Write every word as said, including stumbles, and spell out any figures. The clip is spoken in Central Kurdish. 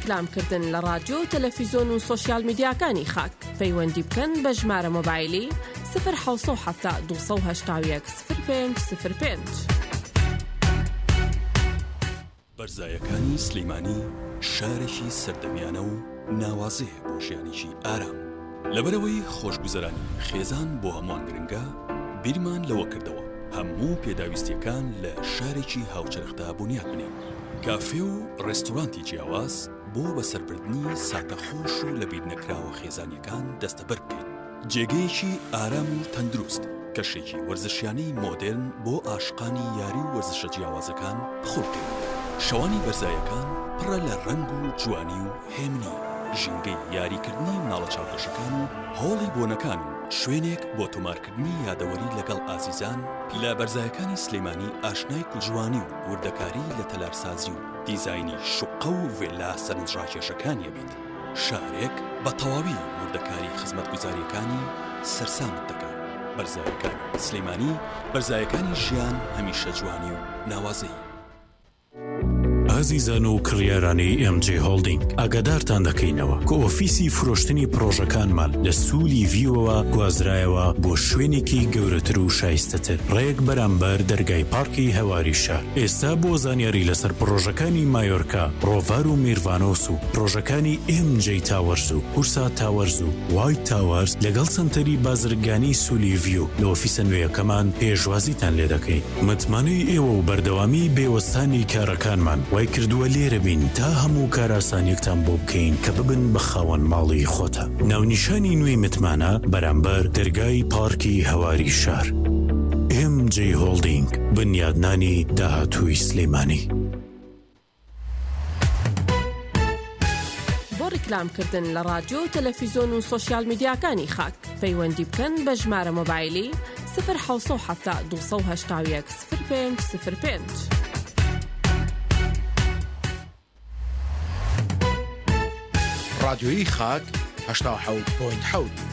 ڕێکلامکردن لە رادیۆ و تەلەڤیزۆن و سۆشیال میدیاکانی خاک پەیوەندی بکەن بە ژمارە مۆبایلی صفر حەوت هەفتا دوو سەد و هەشتا و یەک صفر پێنج صفر پێنج. بەرزایەکانی سلەیمانی شارێکی سەردەمیانە و ناوازەیە بۆ ژیانێکی ئارام. لەبەرەوەی خۆشگوزەرانی خێزان بۆ هەمووان گرنگە، بیرمان لەوە کردەوە هەموو پێداویستیەکان لە شارێکی هاوچەرخدا بنیاد بنێن. کافێ و ڕێستۆرانتی جیاواز بۆ بەسەربردنی ساتەخۆش و لە بیر نەکراوە خێزانیەکان دەستەبەر بکەین. جێگەیەکی ئارام و تەندروست، کەشێکی وەرزشیانەی مۆدێرن بۆ ئاشقانی یاری و وەرزشە جیاوازەکان بخۆڵکەین. شەوانی بەرزایەکان پڕە لە ڕەنگ و جوانی و هێمنی، ژینگەی یاریکردنی مناڵە چاوپۆشەکان و هۆڵی بۆنەکان و شوێنێک بۆ تۆمارکردنی یادەوەری لەگەڵ ئازیزان. لە بەرزایەکانی سلەیمانی ئاشنای کوژوانی و وردەکاری لە تەلارسازی و دیزاینی شوقە و ڤێلا سەرنجڕاکێشەکانیە بێت. شارێک بە تەواوی وردەکاری خزمەتگوزاریەکانی سەرسامت دەکات. بەرزایەکانی سلەیمانی، بەرزایەکانی ژیان هەمیشە جوانی و ناوازەیی. ئازیزان و کڕیارانی ئێم جێ هۆڵدینگ، ئاگادارتان دەکەینەوە کە ئۆفیسی فرۆشتنی پرۆژەکانمان لە سوولی ڤیوەوە گوازرایەوە بۆ شوێنێکی گەورەتر و شایستەتر ڕێک بەرامبەر دەرگای پارکی هەواری شار. ئێستا بۆ زانیاری لەسەر پرۆژەکانی مایۆرکا، ڕۆڤار و میرڤانۆس و پرۆژەکانی ئێم جێ تاوەرز و هورسا تاوەرز و وایت تاوەرز لەگەڵ سنتەری بازرگانی سوولی ڤیو لە ئۆفیسە نوێیەکەمان پێشوازیتان لێ دەکەین. متمانەی ئێوە و بەردەوامی بێوەستانی کارەکانمان وای کردووە لێرە بین تا هەموو کاراسانیەکتان بۆ بکەین کە ببن بە خاوەن ماڵی خۆتە. ناونیشانی نوێی متمانە بەرامبەر دەرگای پارکی هەواری شار. ئێم جێ هۆڵدینگ، بنیادنانی داهاتووی سلەیمانی. بۆ ڕیکلامکردن لە رادیۆ و تەلەڤیزۆن و سۆشیال میدیاکانی خاک پەیوەندی بکەن بە ژمارە مۆبایلی صفر حەوت هەفتا دوو سەد و هەشتا و یەک صفر پێنج صفر پێنج. رادیۆیی خاک هەشتا و حەوت پۆینت حەوت.